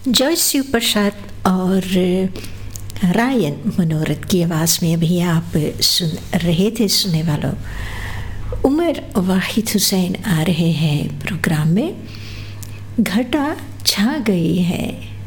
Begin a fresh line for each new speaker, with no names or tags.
Joyce Shiv प्रसाद और Ryan मनोरथ की आवाज़ में अभी आप सुन रहे थे। सुनने वालों, उमर वाहिद हुसैन आ रहे हैं प्रोग्राम में। घटा छा गई है